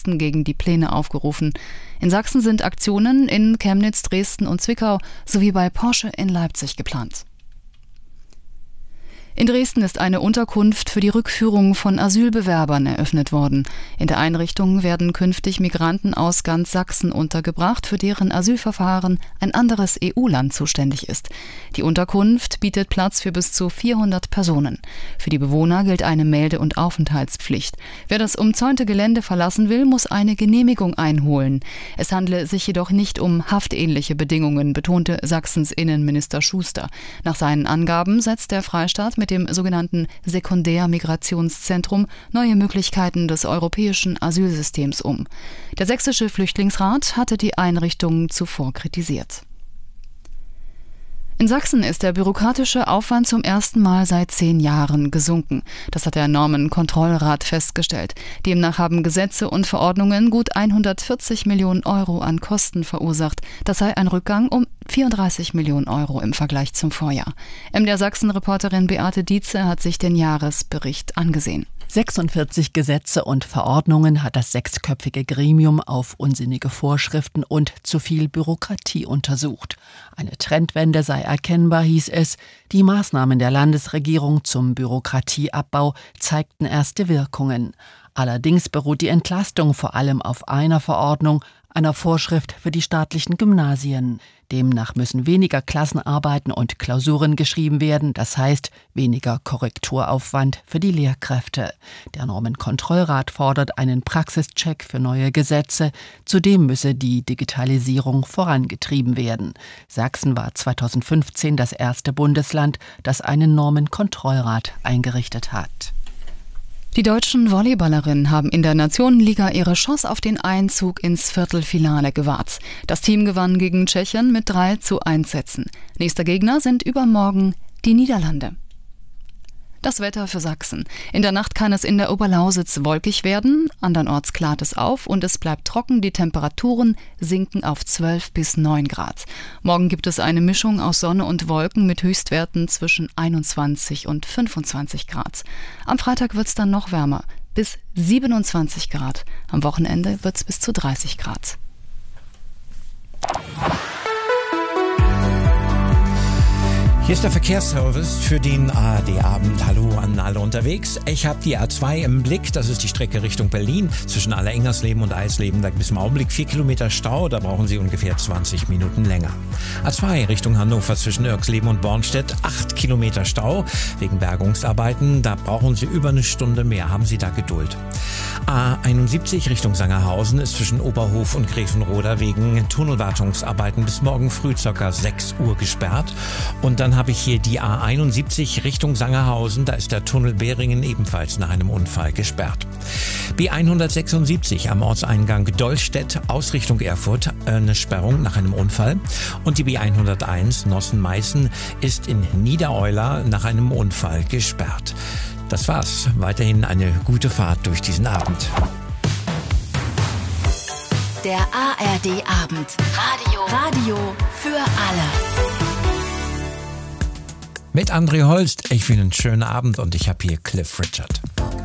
Protesten gegen die Pläne aufgerufen. In Sachsen sind Aktionen in Chemnitz, Dresden und Zwickau sowie bei Porsche in Leipzig geplant. In Dresden ist eine Unterkunft für die Rückführung von Asylbewerbern eröffnet worden. In der Einrichtung werden künftig Migranten aus ganz Sachsen untergebracht, für deren Asylverfahren ein anderes EU-Land zuständig ist. Die Unterkunft bietet Platz für bis zu 400 Personen. Für die Bewohner gilt eine Melde- und Aufenthaltspflicht. Wer das umzäunte Gelände verlassen will, muss eine Genehmigung einholen. Es handle sich jedoch nicht um haftähnliche Bedingungen, betonte Sachsens Innenminister Schuster. Nach seinen Angaben setzt der Freistaat mit dem sogenannten Sekundärmigrationszentrum neue Möglichkeiten des europäischen Asylsystems um. Der Sächsische Flüchtlingsrat hatte die Einrichtung zuvor kritisiert. In Sachsen ist der bürokratische Aufwand zum ersten Mal seit 10 Jahren gesunken. Das hat der Normenkontrollrat festgestellt. Demnach haben Gesetze und Verordnungen gut 140 Millionen Euro an Kosten verursacht. Das sei ein Rückgang um 34 Millionen Euro im Vergleich zum Vorjahr. MDR Sachsen-Reporterin Beate Dietze hat sich den Jahresbericht angesehen. 46 Gesetze und Verordnungen hat das 6-köpfige Gremium auf unsinnige Vorschriften und zu viel Bürokratie untersucht. Eine Trendwende sei erkennbar, hieß es. Die Maßnahmen der Landesregierung zum Bürokratieabbau zeigten erste Wirkungen. Allerdings beruht die Entlastung vor allem auf einer Verordnung, einer Vorschrift für die staatlichen Gymnasien. Demnach müssen weniger Klassenarbeiten und Klausuren geschrieben werden, das heißt weniger Korrekturaufwand für die Lehrkräfte. Der Normenkontrollrat fordert einen Praxischeck für neue Gesetze. Zudem müsse die Digitalisierung vorangetrieben werden. Sachsen war 2015 das erste Bundesland, das einen Normenkontrollrat eingerichtet hat. Die deutschen Volleyballerinnen haben in der Nationenliga ihre Chance auf den Einzug ins Viertelfinale gewahrt. Das Team gewann gegen Tschechien mit 3:1 Sätzen. Nächster Gegner sind übermorgen die Niederlande. Das Wetter für Sachsen. In der Nacht kann es in der Oberlausitz wolkig werden, andernorts klart es auf und es bleibt trocken. Die Temperaturen sinken auf 12 bis 9 Grad. Morgen gibt es eine Mischung aus Sonne und Wolken mit Höchstwerten zwischen 21 und 25 Grad. Am Freitag wird es dann noch wärmer, bis 27 Grad. Am Wochenende wird es bis zu 30 Grad. Hier ist der Verkehrsservice für den ARD-Abend. Hallo an alle unterwegs. Ich habe die A2 im Blick. Das ist die Strecke Richtung Berlin zwischen Allerengersleben und Eisleben. Da gibt es im Augenblick 4 Kilometer Stau. Da brauchen Sie ungefähr 20 Minuten länger. A2 Richtung Hannover zwischen Irxleben und Bornstedt. 8 Kilometer Stau wegen Bergungsarbeiten. Da brauchen Sie über eine Stunde mehr. Haben Sie da Geduld. A71 Richtung Sangerhausen ist zwischen Oberhof und Grevenroda wegen Tunnelwartungsarbeiten bis morgen früh ca. 6 Uhr gesperrt. Und dann habe ich hier die A71 Richtung Sangerhausen. Da ist der Tunnel Beringen ebenfalls nach einem Unfall gesperrt. B176 am Ortseingang Dollstedt aus Richtung Erfurt eine Sperrung nach einem Unfall. Und die B101 Nossen-Meißen ist in Niedereuler nach einem Unfall gesperrt. Das war's. Weiterhin eine gute Fahrt durch diesen Abend. Der ARD-Abend. Radio für alle. Mit André Holst. Ich will einen schönen Abend und ich habe hier Cliff Richard.